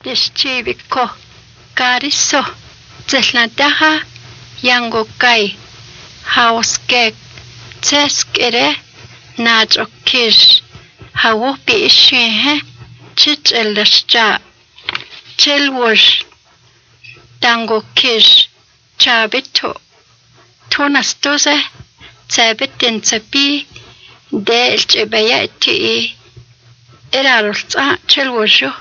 Dishchibiko, Kariso, Zeslantaha, Yangokai, Hauskek, Teskere, Najokish, Hawopi Ishihe, Chich Elashja, Chelwash, Dangokish, Chabito, Tonastoze, Zabitin Zabi, Delch Bayati, Erarulza, Chelwashu.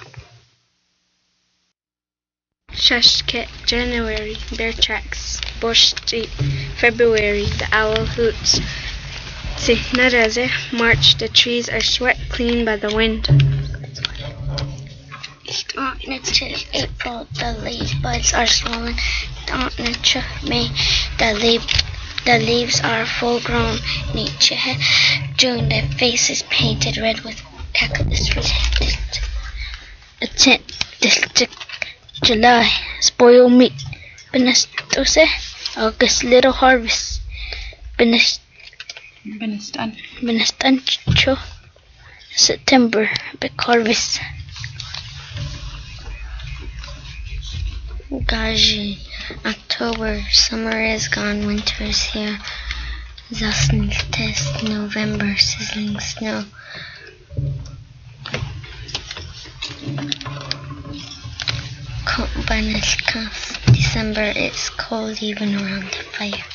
Shushket, January, bear tracks. Bush Street, February, the owl hoots. Naraze, March, the trees are swept clean by the wind. Till April, the leaf buds are swollen. Until May, the leaves are full grown. June, the face is painted red with cactus. July, spoil meat. Benestose, August, little harvest. Benestancho, September, big harvest. Gaji, October, summer is gone, winter is here. Zasniltest, November, sizzling snow. December, it's cold even around the fire.